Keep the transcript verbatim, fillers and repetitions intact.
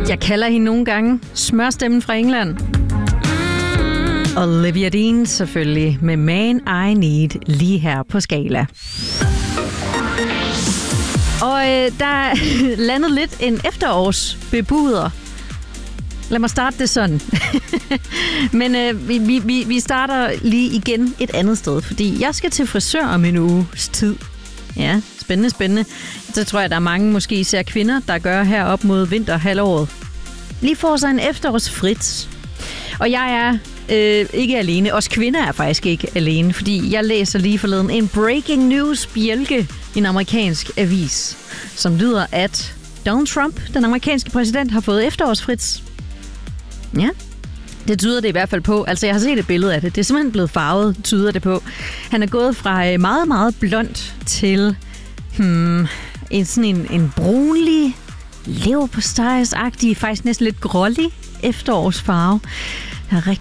Jeg kalder hende nogle gange smørstemmen fra England. Olivia Dean selvfølgelig med Man I Need lige her på Skala. Og øh, der landede lidt en efterårsbebuder. Lad mig starte det sådan. Men øh, vi, vi, vi starter lige igen et andet sted, fordi jeg skal til frisør om en uges tid. Ja, spændende, spændende. Så tror jeg, der er mange, måske især kvinder, der gør her op mod vinterhalvåret. Lige får sig en efterårsfrit. Og jeg er øh, ikke alene. Os kvinder er faktisk ikke alene, fordi jeg læser lige forleden en breaking news bjælke i en amerikansk avis, som lyder, at Donald Trump, den amerikanske præsident, har fået efterårsfrit. Ja, det tyder det i hvert fald på. Altså, jeg har set et billede af det. Det er simpelthen blevet farvet, tyder det på. Han er gået fra meget, meget blond til hmm, en, sådan en, en brunlig, leverpostejsagtig, faktisk næsten lidt grålig efterårsfarve. Der er rigtig